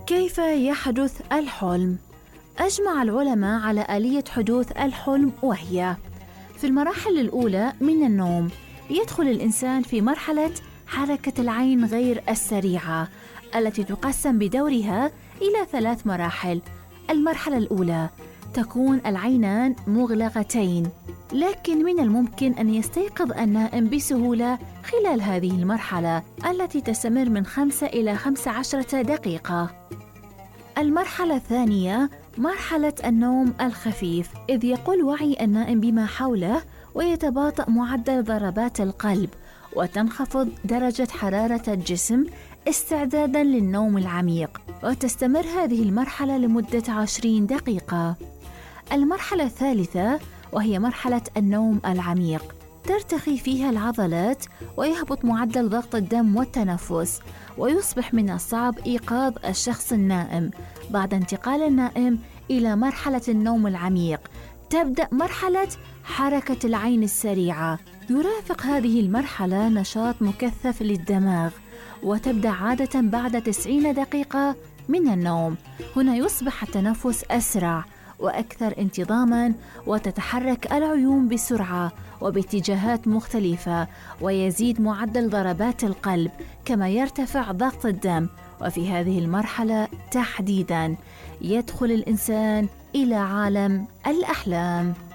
كيف يحدث الحلم؟ أجمع العلماء على آلية حدوث الحلم، وهي في المراحل الأولى من النوم يدخل الإنسان في مرحلة حركة العين غير السريعة التي تقسم بدورها إلى 3 مراحل. المرحلة الأولى تكون العينان مغلقتين، لكن من الممكن أن يستيقظ النائم بسهولة خلال هذه المرحلة التي تستمر من 5 إلى 15 دقيقة. المرحلة الثانية مرحلة النوم الخفيف، إذ يقل وعي النائم بما حوله ويتباطأ معدل ضربات القلب وتنخفض درجة حرارة الجسم استعداداً للنوم العميق، وتستمر هذه المرحلة لمدة 20 دقيقة. المرحلة الثالثة وهي مرحلة النوم العميق، ترتخي فيها العضلات ويهبط معدل ضغط الدم والتنفس، ويصبح من الصعب إيقاظ الشخص النائم. بعد انتقال النائم إلى مرحلة النوم العميق تبدأ مرحلة حركة العين السريعة. يرافق هذه المرحلة نشاط مكثف للدماغ، وتبدأ عادة بعد 90 دقيقة من النوم. هنا يصبح التنفس أسرع وأكثر انتظاماً، وتتحرك العيون بسرعة وباتجاهات مختلفة، ويزيد معدل ضربات القلب، كما يرتفع ضغط الدم. وفي هذه المرحلة تحديداً يدخل الإنسان إلى عالم الأحلام.